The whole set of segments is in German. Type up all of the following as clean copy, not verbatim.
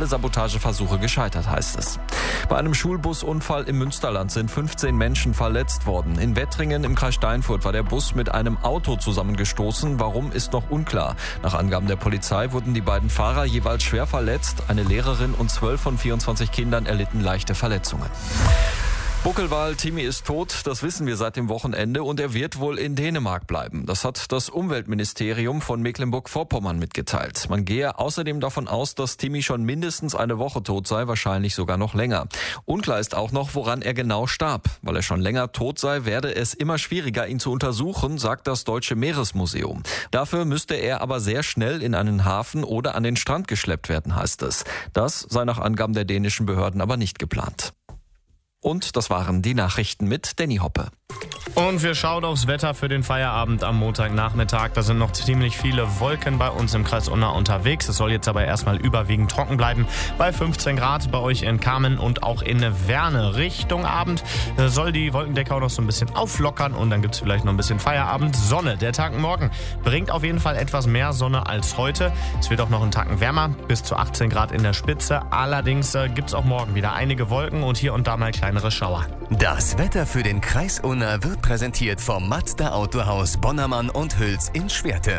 alle Sabotageversuche gescheitert, heißt es. Bei einem Schulbusunfall im Münsterland sind 15 Menschen verletzt worden. In Wettringen im Kreis Steinfurt war der Bus mit einem Auto zusammengestoßen. Warum, ist noch unklar. Nach Angaben der Polizei wurden die beiden Fahrer jeweils schwer verletzt. Eine Lehrerin und 12 von 24 Kindern erlitten leichte Verletzungen. Buckelwal Timi ist tot, das wissen wir seit dem Wochenende, und er wird wohl in Dänemark bleiben. Das hat das Umweltministerium von Mecklenburg-Vorpommern mitgeteilt. Man gehe außerdem davon aus, dass Timi schon mindestens eine Woche tot sei, wahrscheinlich sogar noch länger. Unklar ist auch noch, woran er genau starb. Weil er schon länger tot sei, werde es immer schwieriger, ihn zu untersuchen, sagt das Deutsche Meeresmuseum. Dafür müsste er aber sehr schnell in einen Hafen oder an den Strand geschleppt werden, heißt es. Das sei nach Angaben der dänischen Behörden aber nicht geplant. Und das waren die Nachrichten mit Danny Hoppe. Und wir schauen aufs Wetter für den Feierabend am Montagnachmittag. Da sind noch ziemlich viele Wolken bei uns im Kreis Unna unterwegs. Es soll jetzt aber erstmal überwiegend trocken bleiben. Bei 15 Grad bei euch in Kamen und auch in Werne. Richtung Abend soll die Wolkendecke auch noch so ein bisschen auflockern und dann gibt es vielleicht noch ein bisschen Feierabend. Sonne. Der Tag morgen bringt auf jeden Fall etwas mehr Sonne als heute. Es wird auch noch einen Tacken wärmer, bis zu 18 Grad in der Spitze. Allerdings gibt es auch morgen wieder einige Wolken und hier und da mal kleinere Schauer. Das Wetter für den Kreis Unna wird präsentiert vom Mazda Autohaus Bonnermann und Hüls in Schwerte.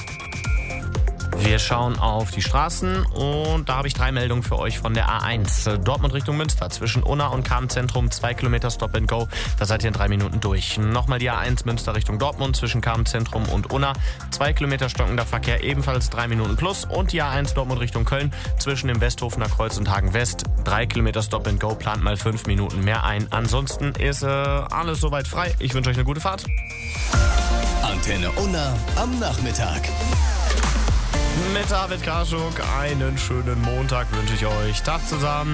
Wir schauen auf die Straßen und da habe ich 3 Meldungen für euch von der A1. Dortmund Richtung Münster, zwischen Unna und Kamen-Zentrum 2 Kilometer Stop and Go. Da seid ihr in 3 Minuten durch. Nochmal die A1 Münster Richtung Dortmund, zwischen Kamen-Zentrum und Unna. 2 Kilometer stockender Verkehr, ebenfalls 3 Minuten plus. Und die A1 Dortmund Richtung Köln, zwischen dem Westhofener Kreuz und Hagen West. 3 Kilometer Stop and Go, plant mal 5 Minuten mehr ein. Ansonsten ist alles soweit frei. Ich wünsche euch eine gute Fahrt. Antenne Unna am Nachmittag. Mit David Karschuk einen schönen Montag wünsche ich euch. Tag zusammen.